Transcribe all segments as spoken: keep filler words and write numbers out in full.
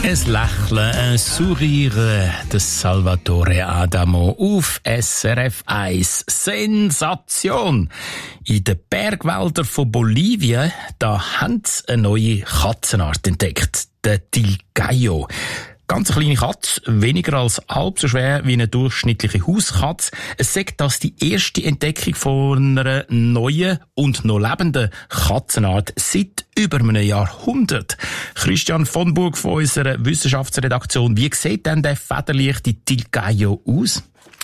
Ein Lächeln, ein Sourire des Salvatore Adamo auf S R F eins. Sensation! In den Bergwäldern von Bolivien, da haben sie eine neue Katzenart entdeckt. Der Tilgallo. Ganz eine kleine Katze, weniger als halb so schwer wie eine durchschnittliche Hauskatze. Es sagt, dass die erste Entdeckung von einer neuen und noch lebenden Katzenart seit über einem Jahrhundert. Christian von Burg von unserer Wissenschaftsredaktion. Wie sieht denn der federleichte Tilgallo aus?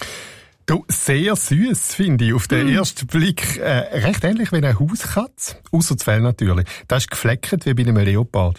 Du, sehr süß, finde ich. Auf den mm. ersten Blick äh, recht ähnlich wie eine Hauskatze. Ausser das Fell natürlich. Das ist gefleckt wie bei einem Leopard.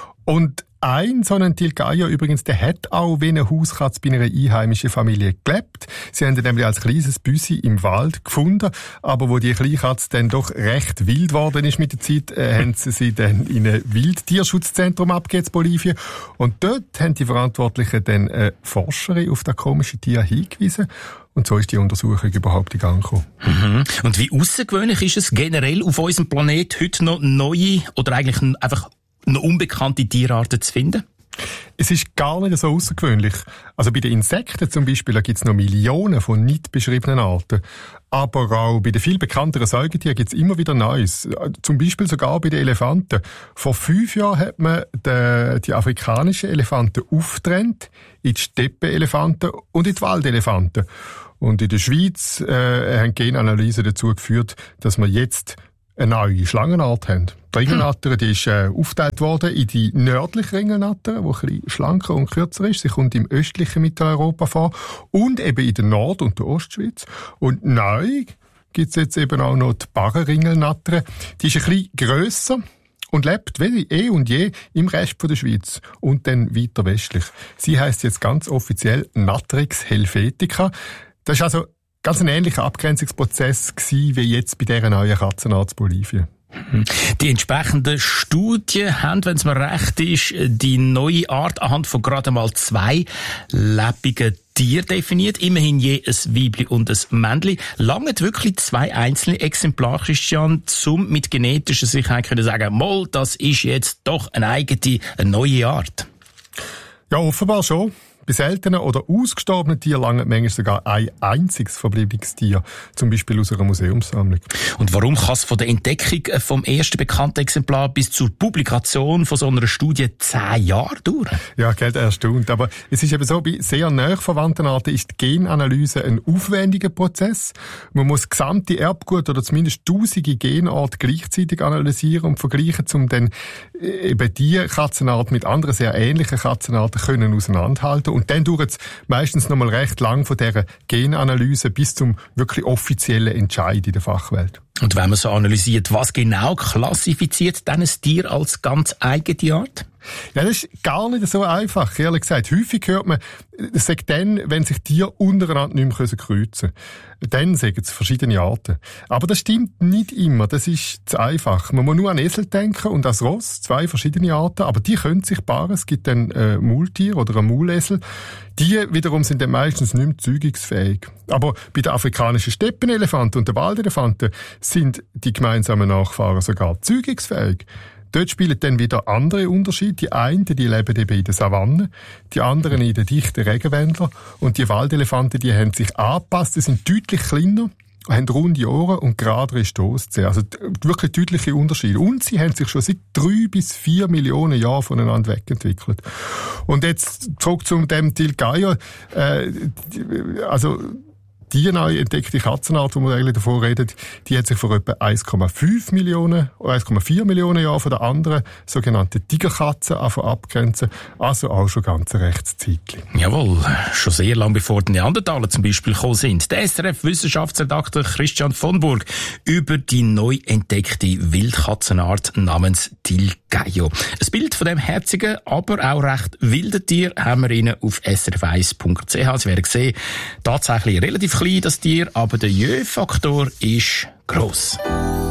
Und ein so ein Tilgallo übrigens, der hat auch wie eine Hauskatze bei einer einheimischen Familie gelebt. Sie haben ihn nämlich als kleines Büssi im Wald gefunden, aber wo die kleine Katze dann doch recht wild geworden ist mit der Zeit, äh, haben sie sie dann in ein Wildtierschutzzentrum abgegeben in Bolivien. Und dort haben die Verantwortlichen dann eine Forscherin auf das komische Tier hingewiesen. Und so ist die Untersuchung überhaupt in Gang gekommen. Mhm. Und wie außergewöhnlich ist es generell auf unserem Planet heute noch neue oder eigentlich einfach noch unbekannte Tierarten zu finden? Es ist gar nicht so außergewöhnlich. Also bei den Insekten zum Beispiel, da gibt es noch Millionen von nicht beschriebenen Arten. Aber auch bei den viel bekannteren Säugetieren gibt es immer wieder Neues. Zum Beispiel sogar bei den Elefanten. Vor fünf Jahren hat man die, die afrikanischen Elefanten aufgetrennt in die Steppenelefanten und in die Waldelefanten. Und in der Schweiz äh, haben Genanalysen dazu geführt, dass wir jetzt eine neue Schlangenart haben. Die Ringelnatter, die ist äh, aufgeteilt worden in die nördliche Ringelnatter, die ein bisschen schlanker und kürzer ist. Sie kommt im östlichen Mitteleuropa vor. Und eben in der Nord- und der Ostschweiz. Und neu gibt es jetzt eben auch noch die Barrenringelnatter. Die ist ein bisschen grösser und lebt wie eh und je im Rest von der Schweiz und dann weiter westlich. Sie heisst jetzt ganz offiziell Natrix helvetica. Das ist also ganz ein ähnlicher Abgrenzungsprozess gewesen, wie jetzt bei dieser neuen Katzenart in Bolivien. Die entsprechenden Studien haben, wenn es mir recht ist, die neue Art anhand von gerade mal zwei lebenden Tieren definiert. Immerhin je ein Weibli und ein Männli. Langen wirklich zwei einzelne Exemplare, Christian, um mit genetischer Sicherheit können sagen, mal, das ist jetzt doch eine eigene, eine neue Art. Ja, offenbar schon. Bei seltenen oder ausgestorbenen Tieren langt manchmal sogar ein einziges verbliebenes Tier, zum Beispiel aus einer Museumssammlung. Und warum kann es von der Entdeckung vom ersten bekannten Exemplar bis zur Publikation von so einer Studie zehn Jahre dauern? Ja, geht erstaunt. Aber es ist eben so, bei sehr nahe verwandten Arten ist die Genanalyse ein aufwendiger Prozess. Man muss gesamte Erbgut oder zumindest tausende Genarten gleichzeitig analysieren und vergleichen, um dann eben die Katzenart mit anderen sehr ähnlichen Katzenarten können auseinanderhalten. Und dann dauert es meistens noch mal recht lang von dieser Genanalyse bis zum wirklich offiziellen Entscheid in der Fachwelt. Und wenn man so analysiert, was genau klassifiziert dann ein Tier als ganz eigene Art? Ja, das ist gar nicht so einfach, ehrlich gesagt. Häufig hört man, es sagt dann, wenn sich Tiere untereinander nicht mehr kreuzen können. Dann sagen es verschiedene Arten. Aber das stimmt nicht immer, das ist zu einfach. Man muss nur an Esel denken und an das Ross, zwei verschiedene Arten, aber die können sich paaren. Es gibt dann ein Maultier oder ein Maulesel. Die wiederum sind dann meistens nicht mehr zeugungsfähig. Aber bei den afrikanischen Steppenelefanten und den Waldelefanten sind die gemeinsamen Nachfahren sogar zeugungsfähig. Dort spielen dann wieder andere Unterschiede. Die einen, die leben eben in der Savanne, die anderen in den dichten Regenwäldern. Und die Waldelefanten, die haben sich angepasst, die sind deutlich kleiner, haben runde Ohren und geradere Stosszähne. Also wirklich deutliche Unterschiede. Und sie haben sich schon seit drei bis vier Millionen Jahren voneinander wegentwickelt. Und jetzt zurück zu dem Tilgallo. Äh, also die neu entdeckte Katzenart, die wir eigentlich davor reden, die hat sich vor etwa eins Komma fünf Millionen, eins Komma vier Millionen Jahren von der anderen sogenannten Tigerkatze abgrenzen. Also auch schon ganz ein rechtes Zeitchen. Jawohl, schon sehr lang bevor die Neandertaler zum Beispiel gekommen sind. Der S R F-Wissenschaftsredakteur Christian von Burg über die neu entdeckte Wildkatzenart namens Tilgallo. Ein Bild von dem herzigen, aber auch recht wilden Tier haben wir Ihnen auf s r f eins punkt c h. Sie werden sehen, tatsächlich relativ klein, das Tier, aber der Jö-Faktor ist gross.